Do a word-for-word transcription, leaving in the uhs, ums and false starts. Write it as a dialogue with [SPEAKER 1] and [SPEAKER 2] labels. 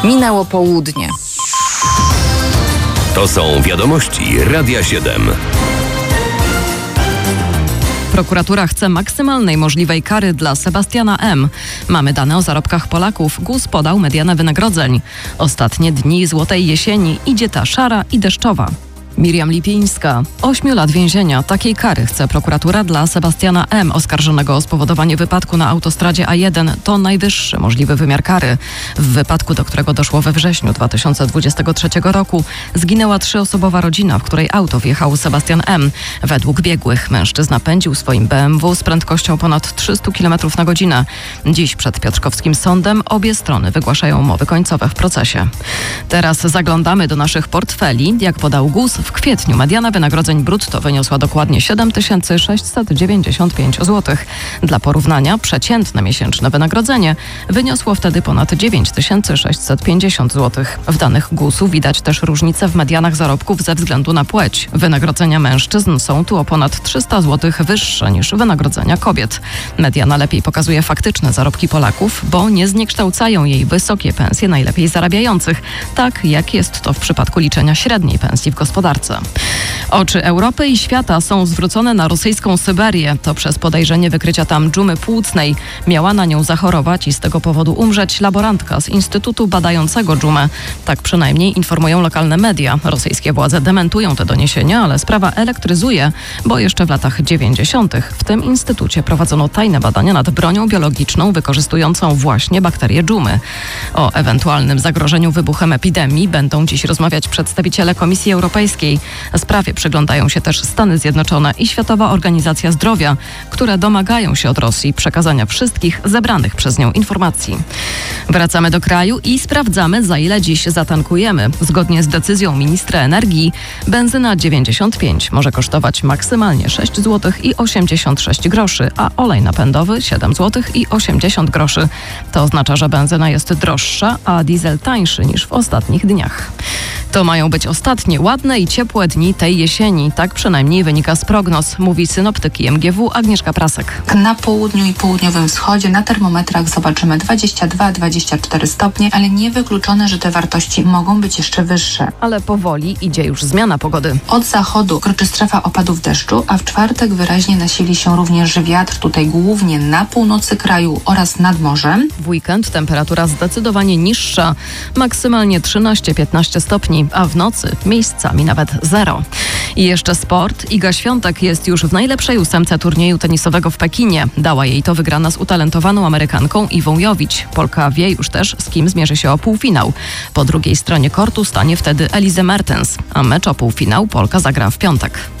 [SPEAKER 1] Minęło południe.
[SPEAKER 2] To są wiadomości Radia siedem.
[SPEAKER 3] Prokuratura chce maksymalnej możliwej kary dla Sebastiana M. Mamy dane o zarobkach Polaków. G U S podał medianę wynagrodzeń. Ostatnie dni złotej jesieni. Idzie ta szara i deszczowa. Miriam Lipińska. Ośmiu lat więzienia. Takiej kary chce prokuratura dla Sebastiana M., oskarżonego o spowodowanie wypadku na autostradzie A jeden. To najwyższy możliwy wymiar kary. W wypadku, do którego doszło we wrześniu dwa tysiące dwudziestego trzeciego roku, zginęła trzyosobowa rodzina, w której auto wjechał Sebastian M. Według biegłych mężczyzna pędził swoim B M W z prędkością ponad trzysta kilometrów na godzinę. Dziś przed piotrkowskim sądem obie strony wygłaszają umowy końcowe w procesie. Teraz zaglądamy do naszych portfeli. Jak podał G U S, w kwietniu mediana wynagrodzeń brutto wyniosła dokładnie siedem tysięcy sześćset dziewięćdziesiąt pięć złotych. Dla porównania przeciętne miesięczne wynagrodzenie wyniosło wtedy ponad dziewięć tysięcy sześćset pięćdziesiąt złotych. W danych G U S-u widać też różnice w medianach zarobków ze względu na płeć. Wynagrodzenia mężczyzn są tu o ponad trzysta złotych wyższe niż wynagrodzenia kobiet. Mediana lepiej pokazuje faktyczne zarobki Polaków, bo nie zniekształcają jej wysokie pensje najlepiej zarabiających, tak jak jest to w przypadku liczenia średniej pensji w gospodarce. Oczy Europy i świata są zwrócone na rosyjską Syberię. To przez podejrzenie wykrycia tam dżumy płucnej. Miała na nią zachorować i z tego powodu umrzeć laborantka z Instytutu badającego dżumę. Tak przynajmniej informują lokalne media. Rosyjskie władze dementują te doniesienia, ale sprawa elektryzuje, bo jeszcze w latach dziewięćdziesiątych w tym instytucie prowadzono tajne badania nad bronią biologiczną wykorzystującą właśnie bakterię dżumy. O ewentualnym zagrożeniu wybuchem epidemii będą dziś rozmawiać przedstawiciele Komisji Europejskiej. Sprawie przyglądają się też Stany Zjednoczone i Światowa Organizacja Zdrowia, które domagają się od Rosji przekazania wszystkich zebranych przez nią informacji. Wracamy do kraju i sprawdzamy, za ile dziś zatankujemy. Zgodnie z decyzją ministra energii, benzyna dziewięćdziesiąt pięć może kosztować maksymalnie sześć złotych i osiemdziesiąt sześć groszy, a olej napędowy siedem złotych i osiemdziesiąt groszy. To oznacza, że benzyna jest droższa, a diesel tańszy niż w ostatnich dniach. To mają być ostatnie ładne i ciepłe dni tej jesieni. Tak przynajmniej wynika z prognoz, mówi synoptyk I M G W Agnieszka Prasek.
[SPEAKER 4] Na południu i południowym wschodzie na termometrach zobaczymy dwadzieścia dwa dwadzieścia cztery stopnie, ale niewykluczone, że te wartości mogą być jeszcze wyższe.
[SPEAKER 3] Ale powoli idzie już zmiana pogody.
[SPEAKER 4] Od zachodu kroczy strefa opadów deszczu, a w czwartek wyraźnie nasili się również wiatr, tutaj głównie na północy kraju oraz nad morzem.
[SPEAKER 3] W weekend temperatura zdecydowanie niższa, maksymalnie trzynaście piętnaście stopni, a w nocy miejscami nawet zero. I jeszcze sport. Iga Świątek jest już w najlepszej ósemce turnieju tenisowego w Pekinie. Dała jej to wygrana z utalentowaną Amerykanką Iwą Jowić. Polka wie już też, z kim zmierzy się o półfinał. Po drugiej stronie kortu stanie wtedy Elise Mertens, a mecz o półfinał Polka zagra w piątek.